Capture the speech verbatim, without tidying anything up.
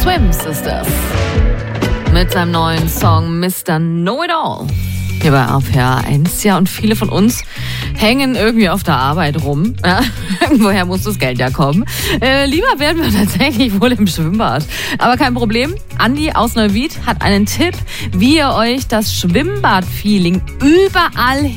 Swims ist das. Mit seinem neuen Song Mister Know-It-All. Hier bei A P H eins. Ja, und viele von uns hängen irgendwie auf der Arbeit rum. Ja, irgendwoher muss das Geld ja kommen. Äh, lieber wären wir tatsächlich wohl im Schwimmbad. Aber kein Problem. Andi aus Neuwied hat einen Tipp, wie ihr euch das Schwimmbad-Feeling überall